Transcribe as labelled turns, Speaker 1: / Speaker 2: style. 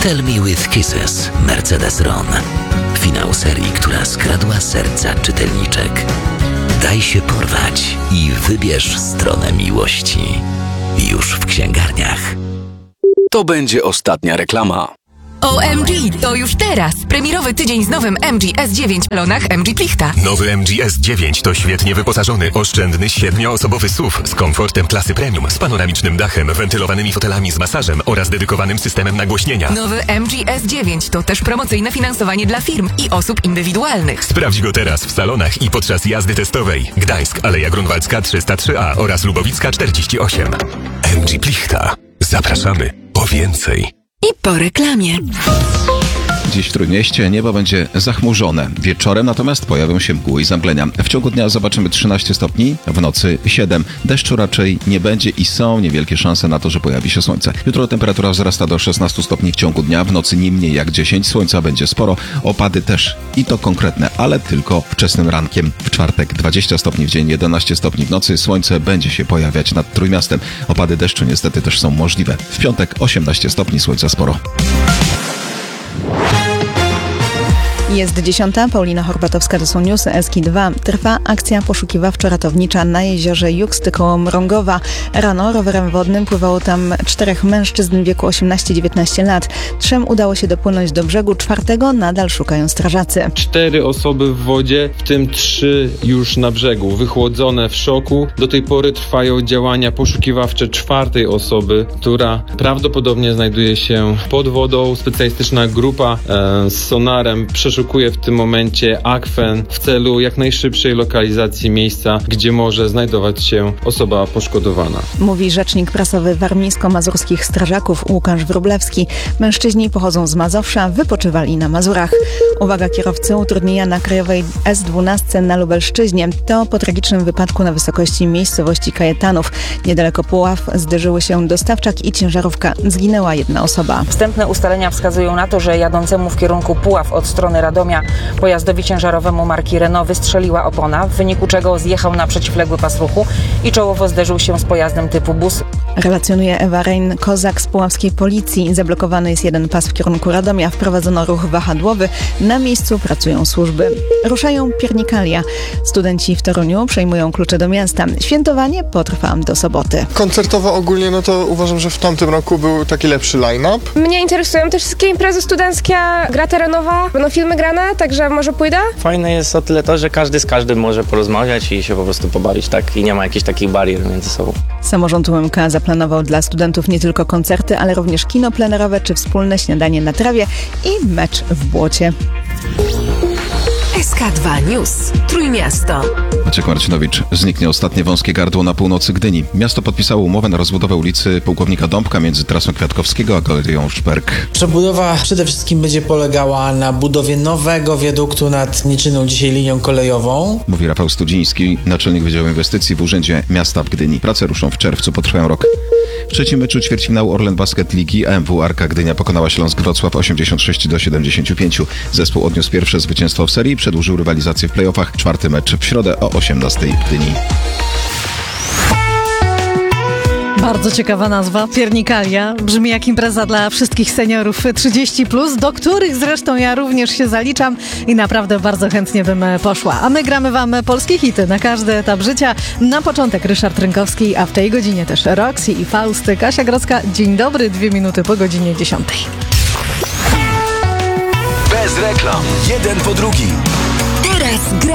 Speaker 1: Tell Me With Kisses, Mercedes Ron. Finał serii, która skradła serca czytelniczek. Daj się porwać i wybierz stronę miłości. Już w księgarniach.
Speaker 2: To będzie ostatnia reklama.
Speaker 3: OMG, to już teraz! Premierowy tydzień z nowym MG S9 w salonach MG Plichta.
Speaker 4: Nowy MG S9 to świetnie wyposażony, oszczędny, 7-osobowy SUV z komfortem klasy premium, z panoramicznym dachem, wentylowanymi fotelami z masażem oraz dedykowanym systemem nagłośnienia.
Speaker 3: Nowy MG S9 to też promocyjne finansowanie dla firm i osób indywidualnych.
Speaker 4: Sprawdź go teraz w salonach i podczas jazdy testowej. Gdańsk, Aleja Grunwaldzka 303A oraz Lubowicka 48. MG Plichta. Zapraszamy po więcej.
Speaker 3: I po reklamie.
Speaker 5: Dziś w Trójmieście niebo będzie zachmurzone. Wieczorem natomiast pojawią się mgły i zamglenia. W ciągu dnia zobaczymy 13 stopni, w nocy 7. Deszczu raczej nie będzie i są niewielkie szanse na to, że pojawi się słońce. Jutro temperatura wzrasta do 16 stopni w ciągu dnia, w nocy nie mniej jak 10. Słońca będzie sporo, opady też i to konkretne, ale tylko wczesnym rankiem. W czwartek 20 stopni w dzień, 11 stopni w nocy. Słońce będzie się pojawiać nad Trójmiastem. Opady deszczu niestety też są możliwe. W piątek 18 stopni, słońca sporo.
Speaker 6: Jest 10. Paulina Horbatowska, to są newsy SK2. Trwa akcja poszukiwawczo-ratownicza na jeziorze Juksty koło Mrągowa. Rano rowerem wodnym pływało tam 4 mężczyzn w wieku 18-19 lat. 3 udało się dopłynąć do brzegu, 4 nadal szukają strażacy.
Speaker 7: 4 osoby w wodzie, w tym 3 już na brzegu, wychłodzone w szoku. Do tej pory trwają działania poszukiwawcze 4 osoby, która prawdopodobnie znajduje się pod wodą. Specjalistyczna grupa z sonarem przeszukuje w tym momencie akwen w celu jak najszybszej lokalizacji miejsca, gdzie może znajdować się osoba poszkodowana.
Speaker 6: Mówi rzecznik prasowy warmińsko-mazurskich strażaków Łukasz Wróblewski. Mężczyźni pochodzą z Mazowsza, wypoczywali na Mazurach. Uwaga kierowcy, utrudnienia na krajowej S12 na Lubelszczyźnie. To po tragicznym wypadku na wysokości miejscowości Kajetanów. Niedaleko Puław zderzyły się dostawczak i ciężarówka. Zginęła 1 osoba.
Speaker 8: Wstępne ustalenia wskazują na to, że jadącemu w kierunku Puław od strony Radomia pojazdowi ciężarowemu marki Renault wystrzeliła opona, w wyniku czego zjechał na przeciwległy pas ruchu i czołowo zderzył się z pojazdem typu bus.
Speaker 6: Relacjonuje Ewa Rein-Kozak z puławskiej policji. Zablokowany jest 1 pas w kierunku Radomia. Wprowadzono ruch wahadłowy. Na miejscu pracują służby. Ruszają piernikalia. Studenci w Toruniu przejmują klucze do miasta. Świętowanie potrwa do soboty.
Speaker 9: Koncertowo ogólnie, no to uważam, że w tamtym roku był taki lepszy line-up.
Speaker 10: Mnie interesują też wszystkie imprezy studenckie, gra terenowa, będą filmy grane, także może pójdę.
Speaker 11: Fajne jest o tyle to, że każdy z każdym może porozmawiać i się po prostu pobawić, tak? I nie ma jakichś takich barier między sobą.
Speaker 6: Samorząd UMK zaplanował dla studentów nie tylko koncerty, ale również kino plenerowe czy wspólne śniadanie na trawie i mecz w błocie.
Speaker 3: SK2 News. Trójmiasto.
Speaker 5: Maciek Marcinowicz. Zniknie ostatnie wąskie gardło na północy Gdyni. Miasto podpisało umowę na rozbudowę ulicy Pułkownika Dąbka między trasą Kwiatkowskiego a Galerią Szperk.
Speaker 12: Przebudowa przede wszystkim będzie polegała na budowie nowego wiaduktu nad nieczynną dzisiaj linią kolejową.
Speaker 5: Mówi Rafał Studziński, naczelnik Wydziału Inwestycji w Urzędzie Miasta w Gdyni. Prace ruszą w czerwcu, potrwają rok. W trzecim meczu ćwierćfinału Orlen Basket Ligi AMW Arka Gdynia pokonała Śląsk Wrocław 86-75. Zespół odniósł pierwsze zwycięstwo w serii i przedłużył rywalizację w playoffach. 4. mecz w środę o 18:00 w Gdyni.
Speaker 13: Bardzo ciekawa nazwa, Piernikalia. Brzmi jak impreza dla wszystkich seniorów 30+, do których zresztą ja również się zaliczam i naprawdę bardzo chętnie bym poszła. A my gramy wam polskie hity na każdy etap życia. Na początek Ryszard Rynkowski, a w tej godzinie też Roxy i Faust. Kasia Grodzka, dzień dobry, 2 minuty po godzinie 10:00.
Speaker 2: Bez reklam. Jeden po drugim.
Speaker 3: Teraz gra